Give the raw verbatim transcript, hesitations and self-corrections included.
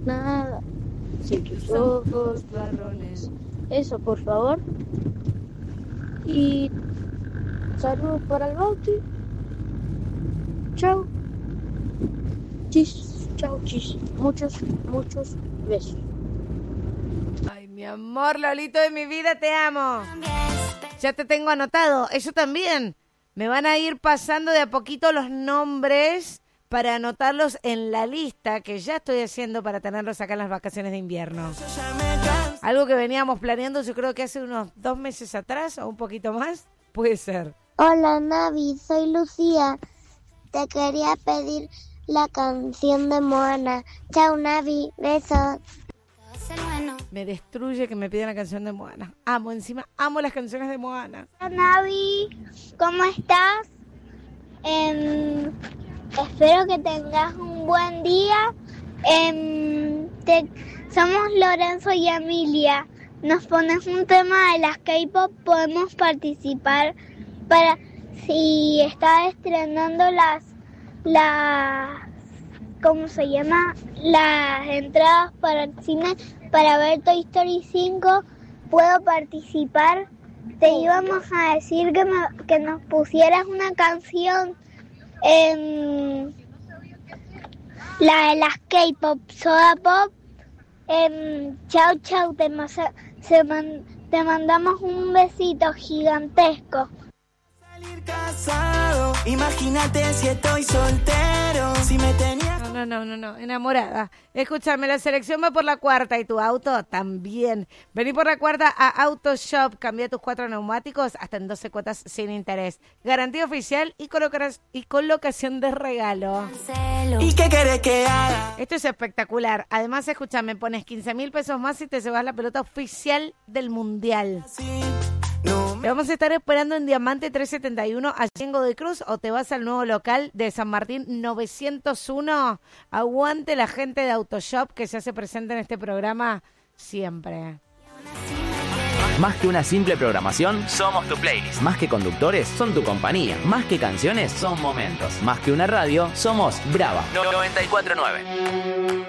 nada. Si tus ojos marrones. Eso, por favor. Y saludos para el Bauti. Chao. Chis, chao, chis. Muchos, muchos besos. Ay, mi amor, Lolito de mi vida, te amo. Ya te tengo anotado. Eso también. Me van a ir pasando de a poquito los nombres para anotarlos en la lista que ya estoy haciendo para tenerlos acá en las vacaciones de invierno. Algo que veníamos planeando, yo creo que hace unos dos meses atrás o un poquito más. Puede ser. Hola, Navi, soy Lucía. Te quería pedir la canción de Moana. Chao, Navi, besos. Me destruye que me pidan la canción de Moana. Amo, encima amo las canciones de Moana. Hola, Navi, ¿cómo estás? Eh, espero que tengas un buen día. Eh, te, somos Lorenzo y Emilia. Nos pones un tema de las K-pop, podemos participar para si está estrenando las las ¿cómo se llama? Las entradas para el cine para ver Toy Story cinco, puedo participar. Te íbamos a decir que, me, que nos pusieras una canción, eh, la de las K-pop, Soda Pop. Eh, chau, chau, te, se man, te mandamos un besito gigantesco. Salir casado, imagínate si estoy soltero, si me tenías... No, no, no, no, no, enamorada. Escúchame, la selección va por la cuarta y tu auto también. Vení por la cuarta a Autoshop, cambia tus cuatro neumáticos hasta en doce cuotas sin interés. Garantía oficial y, colocarás, y colocación de regalo. ¿Y qué querés que haga? Esto es espectacular. Además, escúchame, pones quince mil pesos más y te llevas la pelota oficial del Mundial. Sí. No me... Te vamos a estar esperando en Diamante trescientos setenta y uno allí en Godoy Cruz o te vas al nuevo local de San Martín novecientos uno. Aguante la gente de Autoshop que se hace presente en este programa siempre. Más que una simple programación, somos tu playlist. Más que conductores, son tu compañía. Más que canciones, son momentos. Más que una radio, somos Brava noventa y cuatro punto nueve.